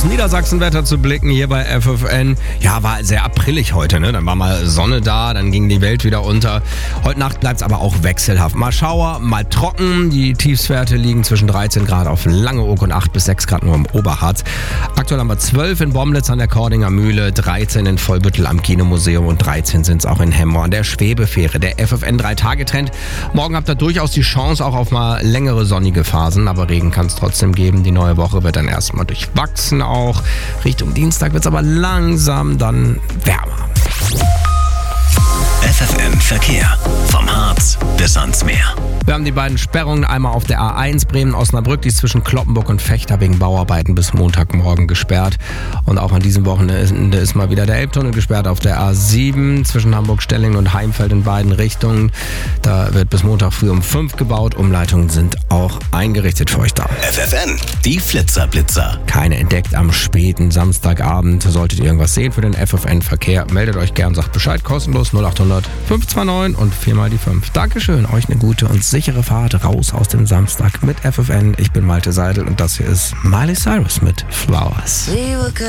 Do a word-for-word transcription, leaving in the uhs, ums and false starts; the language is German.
Niedersachsenwetter zu blicken hier bei F F N. Ja, war sehr aprillig heute, ne? Dann war mal Sonne da, dann ging die Welt wieder unter. Heute Nacht bleibt es aber auch wechselhaft. Mal Schauer, mal trocken. Die Tiefstwerte liegen zwischen dreizehn Grad auf Langeoog und acht bis sechs Grad nur im Oberharz. Aktuell haben wir zwölf in Bomlitz an der Kordinger Mühle, dreizehn in Vollbüttel am Kinomuseum und dreizehn sind es auch in Hemmoor an der Schwebefähre. Der F F N drei Tage Trend. Morgen habt ihr durchaus die Chance auch auf mal längere sonnige Phasen, aber Regen kann es trotzdem geben. Die neue Woche wird dann erstmal durchwachsen auch. Richtung Dienstag wird es aber langsam dann wärmer. F F N Verkehr. Vom Harz bis ans Meer. Wir haben die beiden Sperrungen einmal auf der A eins Bremen-Osnabrück, die ist zwischen Kloppenburg und Vechta wegen Bauarbeiten bis Montagmorgen gesperrt. Und auch an diesem Wochenende ist mal wieder der Elbtunnel gesperrt auf der A sieben zwischen Hamburg-Stellingen und Heimfeld in beiden Richtungen. Da wird bis Montag früh um fünf gebaut. Umleitungen sind auch eingerichtet für euch da. F F N, die Flitzer-Blitzer. Keine entdeckt am späten Samstagabend. Solltet ihr irgendwas sehen für den F F N-Verkehr, meldet euch gern, sagt Bescheid, kostenlos null acht hundert fünf zwei neun und vier mal die fünf. Dankeschön, euch eine gute und sichere Fahrt raus aus dem Samstag mit F F N. Ich bin Malte Seidel und das hier ist Miley Cyrus mit Flowers.